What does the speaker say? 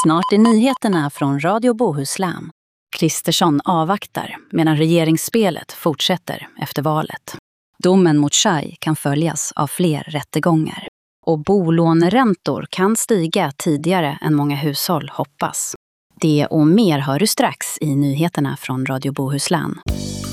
Snart är nyheterna från Radio Bohuslän. Kristersson avvaktar medan regeringsspelet fortsätter efter valet. Domen mot Chai kan följas av fler rättegångar. Och bolåneräntor kan stiga tidigare än många hushåll hoppas. Det och mer hör du strax i nyheterna från Radio Bohuslän.